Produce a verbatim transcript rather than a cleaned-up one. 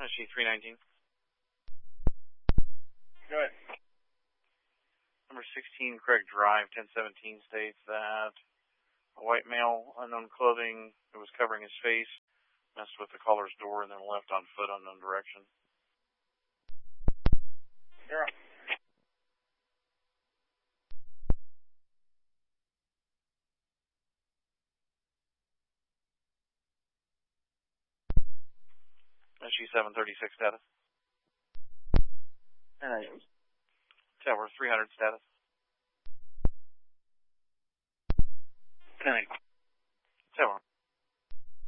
S G three nineteen. Go ahead. Number sixteen, Craig Drive, ten seventeen, states that a white male, unknown clothing, who was covering his face, messed with the caller's door and then left on foot unknown direction. You're up. S G seven thirty-six status. Uh, Tower three hundred status. Clinic. Tower.